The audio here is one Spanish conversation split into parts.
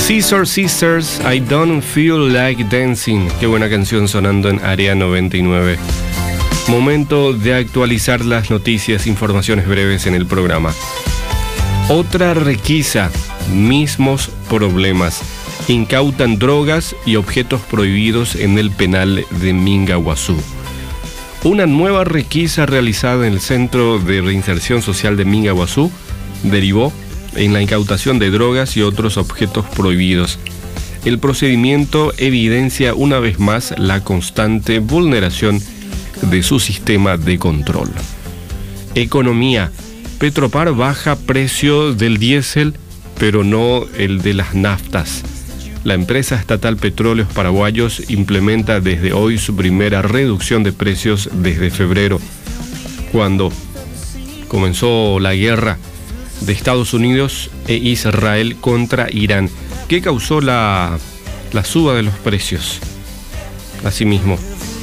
Scissor Sisters, I Don't Feel Like Dancing. Qué buena canción sonando en Área 99. Momento de actualizar las noticias, informaciones breves en el programa. Otra requisa, mismos problemas. Incautan drogas y objetos prohibidos en el penal de Mingaguazú. Una nueva requisa realizada en el Centro de Reinserción Social de Mingaguazú derivó en la incautación de drogas y otros objetos prohibidos. El procedimiento evidencia una vez más la constante vulneración de su sistema de control. Economía. Petropar baja precio del diésel, pero no el de las naftas. La empresa estatal Petróleos Paraguayos implementa desde hoy su primera reducción de precios desde febrero, cuando comenzó la guerra de Estados Unidos e Israel contra Irán, que causó la suba de los precios. Asimismo,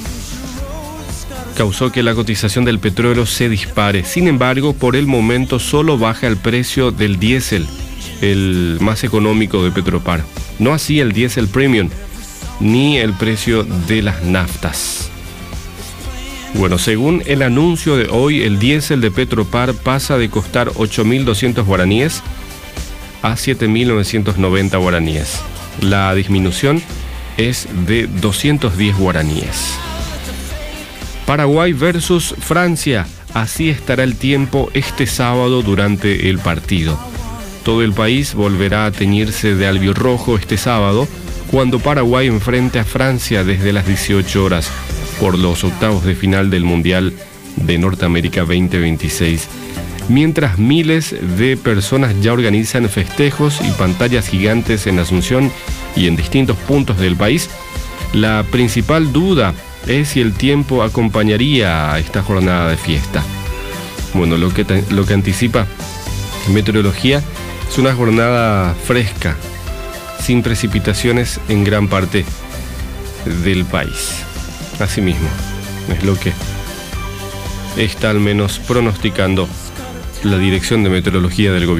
causó que la cotización del petróleo se dispare. Sin embargo, por el momento solo baja el precio del diésel, el más económico de Petropar. No así el diésel premium, ni el precio de las naftas. Bueno, según el anuncio de hoy, el diésel de Petropar pasa de costar 8.200 guaraníes a 7.990 guaraníes. La disminución es de 210 guaraníes. Paraguay versus Francia. Así estará el tiempo este sábado durante el partido. Todo el país volverá a teñirse de albirrojo este sábado, cuando Paraguay enfrente a Francia desde las 18 horas por los octavos de final del Mundial de Norteamérica 2026. Mientras miles de personas ya organizan festejos y pantallas gigantes en Asunción y en distintos puntos del país, la principal duda es si el tiempo acompañaría a esta jornada de fiesta. Bueno, lo que anticipa meteorología es una jornada fresca, sin precipitaciones en gran parte del país. Asimismo, es lo que está al menos pronosticando la Dirección de Meteorología del Gobierno.